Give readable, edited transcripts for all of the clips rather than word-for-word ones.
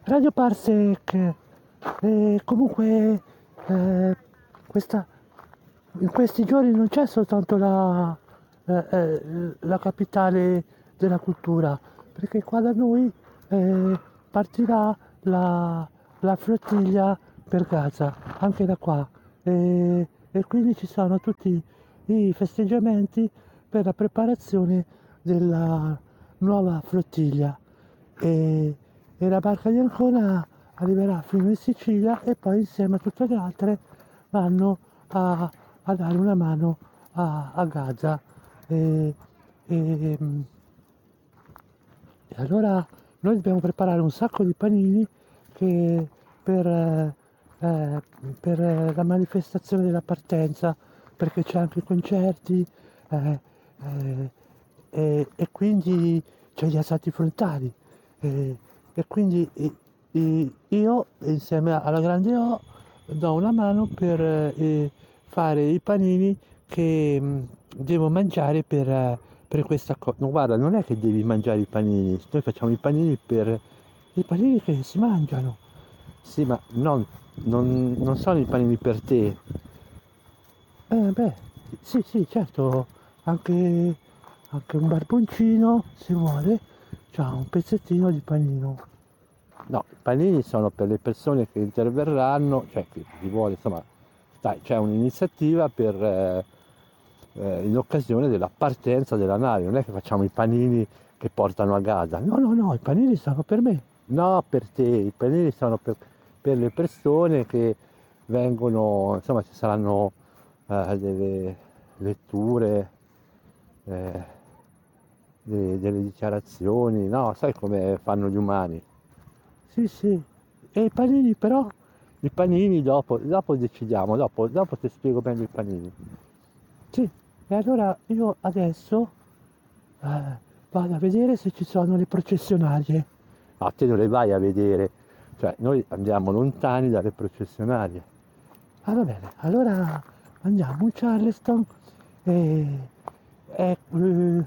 Radio Parsec, comunque questa, in questi giorni non c'è soltanto la capitale della cultura, perché qua da noi partirà la flottiglia per Gaza, anche da qua, e quindi ci sono tutti i festeggiamenti per la preparazione della nuova flottiglia. E la barca di Ancona arriverà fino in Sicilia e poi insieme a tutte le altre vanno a dare una mano a Gaza. E, e, e allora noi dobbiamo preparare un sacco di panini che per, eh, la manifestazione della partenza, perché c'è anche i concerti eh, eh, e quindi c'è gli assalti frontali. E, e quindi io insieme alla grande O do una mano per fare i panini che devo mangiare per questa cosa. No, guarda, non è che devi mangiare i panini, noi facciamo i panini per i panini che si mangiano. Sì, ma non sono i panini per te. Beh, sì, sì, certo, anche un barboncino, se vuole, c'ha un pezzettino di panino. No, i panini sono per le persone che interverranno, cioè che chi vuole, insomma, dai, c'è un'iniziativa in occasione della partenza della nave, non è che facciamo i panini che portano a Gaza, no, no, no, i panini sono per me, no, per te, i panini sono per le persone che vengono, insomma, ci saranno delle letture, eh, delle dichiarazioni, no, sai come fanno gli umani. Sì, sì. E i panini però? I panini dopo decidiamo, dopo ti spiego meglio i panini. Sì, e allora io adesso vado a vedere se ci sono le processionarie. No, te non le vai a vedere, cioè noi andiamo lontani dalle processionarie. Ah, va bene, allora andiamo in Charleston e, e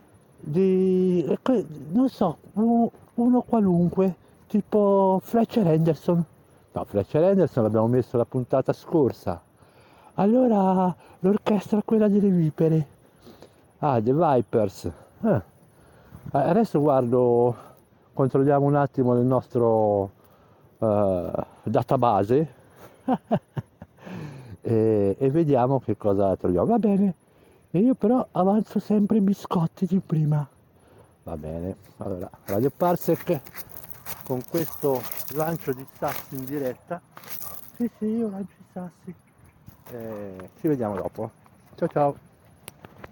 non so, uno qualunque, tipo Fletcher Henderson. No, Fletcher Henderson l'abbiamo messo la puntata scorsa. Allora l'orchestra quella delle vipere. Ah, The Vipers. Adesso guardo, controlliamo un attimo nel nostro database e vediamo che cosa troviamo. Va bene, e io però avanzo sempre i biscotti di prima. Va bene, allora Radio Parsec con questo lancio di sassi in diretta. Sì, sì, io lancio i sassi. Ci vediamo dopo. Ciao ciao.